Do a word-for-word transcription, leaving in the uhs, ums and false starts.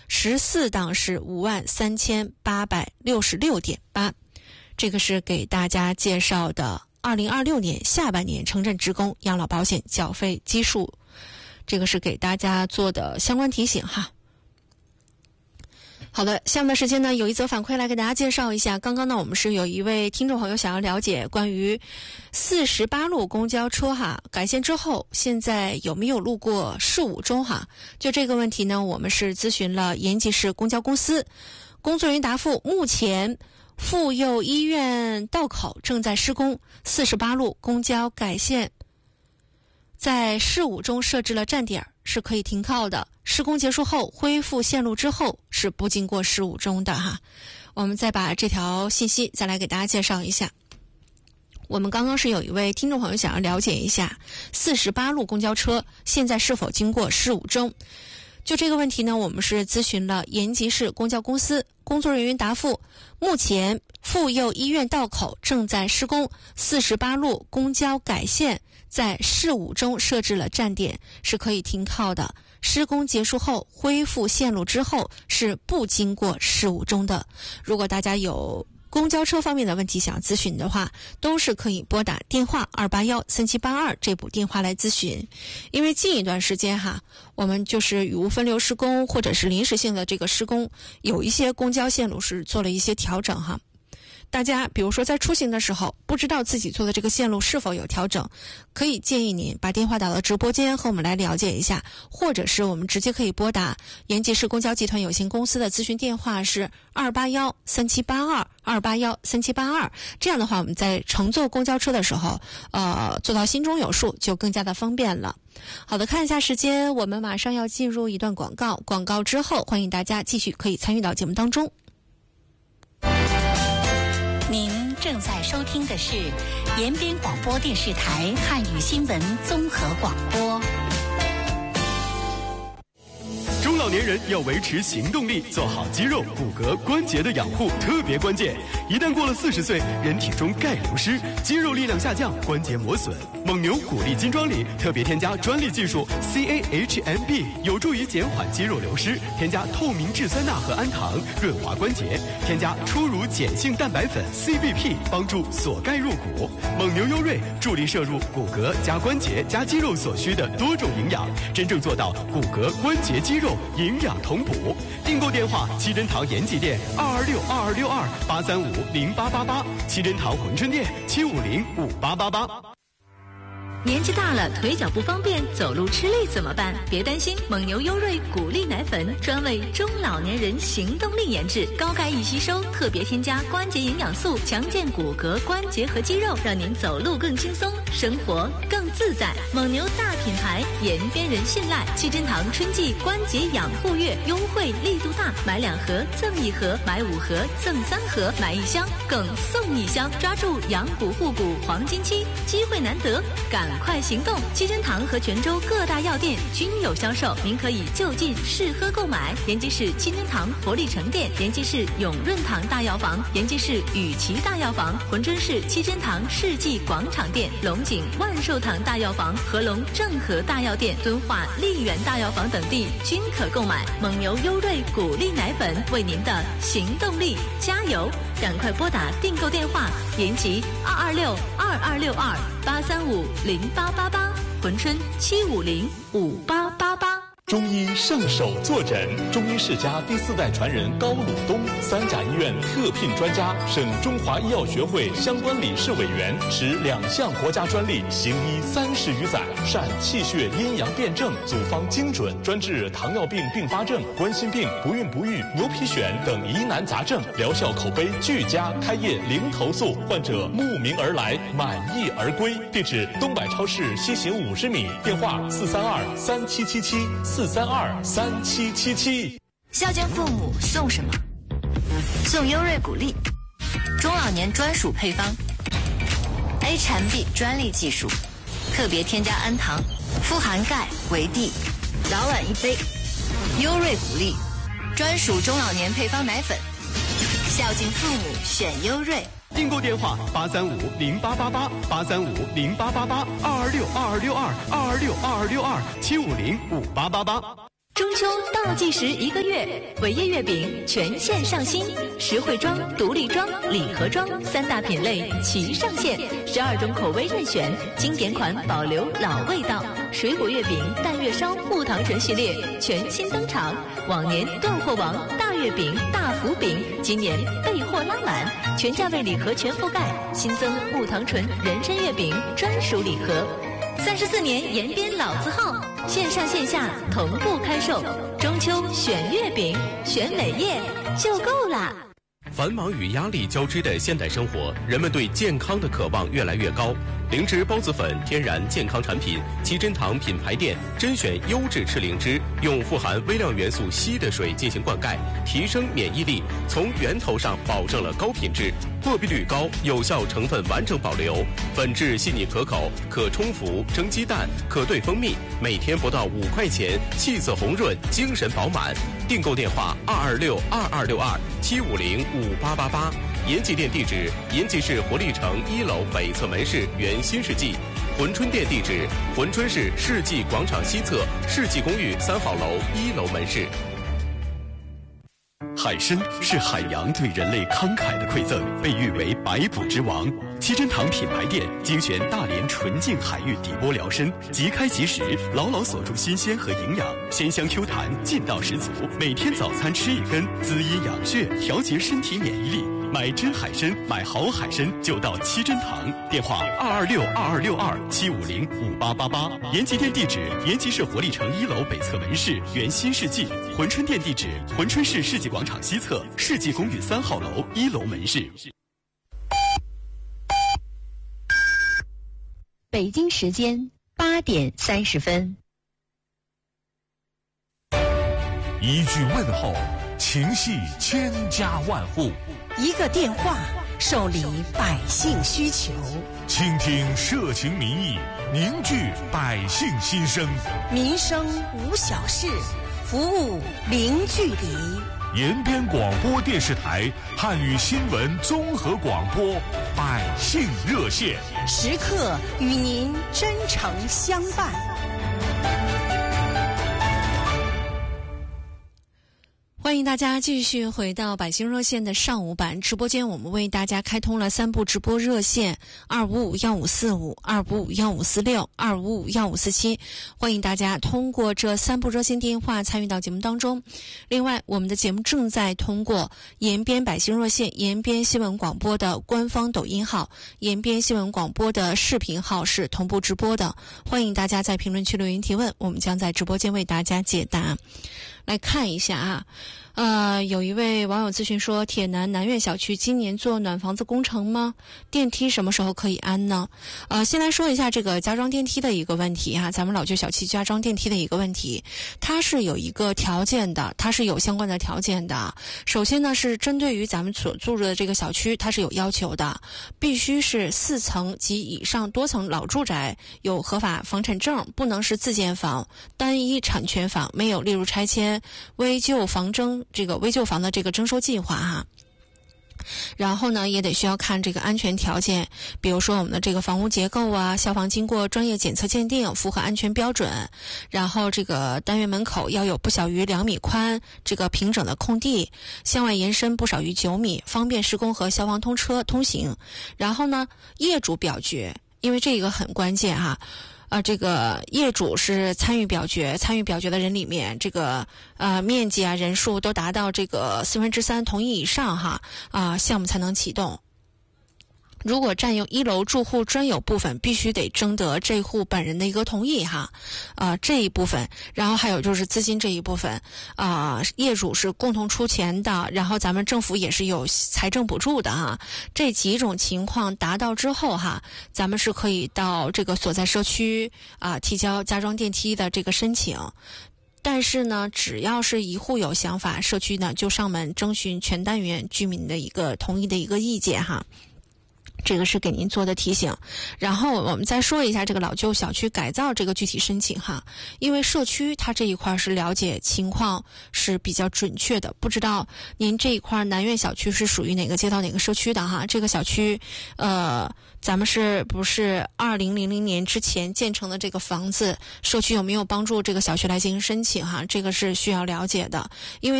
十四档是五万三千八百六十六点八。这个是给大家介绍的二零二六年下半年城镇职工养老保险缴费基数，这个是给大家做的相关提醒哈。好的，下面的时间呢，有一则反馈来给大家介绍一下。刚刚呢，我们是有一位听众朋友想要了解关于四十八路公交车哈改线之后，现在有没有路过市五中哈？就这个问题呢，我们是咨询了延吉市公交公司，工作人员答复，目前妇幼医院道口正在施工，四十八路公交改线在市五中设置了站点，是可以停靠的。施工结束后恢复线路之后是不经过市五中的哈。我们再把这条信息再来给大家介绍一下。我们刚刚是有一位听众朋友想要了解一下四十八路公交车现在是否经过市五中。就这个问题呢，我们是咨询了延吉市公交公司，工作人员答复，目前妇幼医院道口正在施工，四十八路公交改线在市五中设置了站点，是可以停靠的。施工结束后恢复线路之后是不经过市五中的。如果大家有公交车方面的问题想咨询的话，都是可以拨打电话二八幺三七八二这部电话来咨询。因为近一段时间哈，我们就是雨污分流施工或者是临时性的这个施工，有一些公交线路是做了一些调整哈。大家比如说在出行的时候不知道自己做的这个线路是否有调整，可以建议您把电话打到直播间和我们来了解一下，或者是我们直接可以拨打延吉市公交集团有限公司的咨询电话是二八幺三七八二二八幺三七八二。这样的话我们在乘坐公交车的时候呃，做到心中有数就更加的方便了。好的，看一下时间，我们马上要进入一段广告，广告之后欢迎大家继续可以参与到节目当中。 您正在收听的是延边广播电视台汉语新闻综合广播。 中老年人要维持行动力，做好肌肉、骨骼、关节的养护特别关键。一旦过了四十岁，人体中钙流失，肌肉力量下降，关节磨损。蒙牛骨力金装里特别添加专利技术 C A H M B， 有助于减缓肌肉流失。添加透明质酸钠和氨糖，润滑关节。添加初乳碱性蛋白粉 C B P， 帮助锁钙入骨。蒙牛优瑞助力摄入骨骼加关节加肌肉所需的多种营养，真正做到骨骼、关节、肌肉营养同补。订购电话：七珍堂延吉店二二六二二六二八三五零八八八，七珍堂珲春店七五零五八八八。 年纪大了，腿脚不方便，走路吃力怎么办？别担心，蒙牛优瑞骨力奶粉专为中老年人行动力研制，高钙易吸收，特别添加关节营养素，强健骨骼、关节和肌肉，让您走路更轻松，生活更自在。蒙牛大品牌，延边人信赖。七珍堂春季关节养护月优惠力度大，买两盒赠一盒，买五盒赠三盒，买一箱更送一箱，抓住养骨护骨黄金期，机会难得，赶快行动！七珍堂和泉州各大药店均有销售，您可以就近试喝购买。延吉市七珍堂活力城店、延吉市永润堂大药房、延吉市雨琦大药房、珲春市七珍堂世纪广场店、龙井万寿堂大药房、合龙正和大药店、敦化丽园大药房等地均可购买。蒙牛优瑞骨力奶粉，为您的行动力加油！赶快拨打订购电话：延吉二二六二二六二八三五零八八八，珲春七五零五八八八。 中医圣手坐诊，中医世家第四代传人高鲁东，三甲医院特聘专家，省中华医药学会相关理事委员，持两项国家专利，行医三十余载，善气血阴阳辩证，组方精准，专治糖尿病并发症、冠心病、不孕不育、牛皮癣等疑难杂症，疗效口碑俱佳，开业零投诉，患者慕名而来，满意而归。地址：东百超市西行五十米，电话四三二三七七七。四三二三七七七。 孝敬父母送什么？送优瑞骨力，中老年专属配方 ，H M B 专利技术，特别添加氨糖，富含钙、维 D， 早晚一杯。优瑞骨力，专属中老年配方奶粉，孝敬父母选优瑞。 订购电话：八三五零八八八八三五零八八八二二六二二六二二二六二二六二七五零五八八八。 中秋倒计时一个月，伟业月饼全线上新，实惠装、独立装、礼盒装三大品类齐上线，十二种口味任选，经典款保留老味道。水果月饼、蛋月烧、木糖醇系列全新登场，往年断货王大月饼、大福饼，今年备货拉满，全价位礼盒全覆盖，新增木糖醇人参月饼专属礼盒。三十四年延边老字号，线上线下同步开售。中秋选月饼，选伟业就够啦。 繁忙与压力交织的现代生活，人们对健康的渴望越来越高。灵芝孢子粉天然健康产品，七珍堂品牌店甄选优质赤灵芝，用富含微量元素硒的水进行灌溉，提升免疫力，从源头上保证了高品质，过滤率高，有效成分完整保留，粉质细腻可口，可冲服蒸鸡蛋，可兑蜂蜜，每天不到五块钱，气色红润，精神饱满。订购电话二二六二二六二七五零五八八八。延吉店地址：延吉市活力城一楼北侧门市原新世纪，珲春店地址：珲春市世纪广场西侧世纪公寓三号楼一楼门市。 海参是海洋对人类慷慨的馈赠，被誉为百补之王。七珍堂品牌店精选大连纯净海域底波辽参，即开即食，牢牢锁住新鲜和营养，鲜香 Q 弹，劲道十足。每天早餐吃一根，滋阴养血，调节身体免疫力。买真海参，买好海参就到七珍堂，电话二二六二二六二七五零五八八八。延吉店地址：延吉市活力城一楼北侧门市原新世纪。珲春店地址：珲春市世纪广场西侧世纪公寓三号楼一楼门市。 北京时间八点三十分。 一句问候，情系千家万户； 一个电话，受理百姓需求。 倾听社情民意，凝聚百姓心声。 民生无小事，服务零距离。 延边广播电视台汉语新闻综合广播百姓热线， 时刻与您真诚相伴。 欢迎大家继续回到百姓热线的上午版直播间，我们为大家开通了三部直播热线：二五五幺五四五、二五五幺五四六、二五五幺五四七。欢迎大家通过这三部热线电话参与到节目当中。另外，我们的节目正在通过延边百姓热线、延边新闻广播的官方抖音号、延边新闻广播的视频号是同步直播的。欢迎大家在评论区留言提问，我们将在直播间为大家解答。来看一下啊，呃，有一位网友咨询说，铁南南苑小区今年做暖房子工程吗？电梯什么时候可以安呢？呃，先来说一下这个加装电梯的一个问题哈、啊，咱们老旧小区加装电梯的一个问题，它是有一个条件的，它是有相关的条件的。首先呢，是针对于咱们所住的这个小区，它是有要求的，必须是四层及以上多层老住宅，有合法房产证，不能是自建房、单一产权房，没有列入拆迁、危旧房征这个危旧房的这个征收计划哈。然后呢，也得需要看这个安全条件，比如说我们的这个房屋结构啊，消防经过专业检测鉴定，符合安全标准。然后这个单元门口要有不小于两米宽这个平整的空地，向外延伸不少于九米，方便施工和消防通车通行。然后呢，业主表决，因为这个很关键哈。啊，这个业主是参与表决，参与表决的人里面，这个呃面积啊人数都达到这个四分之三同意以上哈，啊项目才能启动。如果占用一楼住户专有部分，必须得征得这户本人的一个同意哈，啊、呃、这一部分，然后还有就是资金这一部分，啊、呃、业主是共同出钱的，然后咱们政府也是有财政补助的哈，这几种情况达到之后哈，咱们是可以到这个所在社区啊、呃、提交加装电梯的这个申请。但是呢，只要是一户有想法，社区呢就上门征询全单元居民的一个同意的一个意见哈。 这个是给您做的提醒。然后我们再说一下这个老旧小区改造这个具体申请哈，因为社区它这一块是了解情况是比较准确的，不知道您这一块南苑小区是属于哪个街道哪个社区的哈？这个小区呃咱们是不是二零零零年之前建成的这个房子，社区有没有帮助这个小区来进行申请哈？这个是需要了解的，因为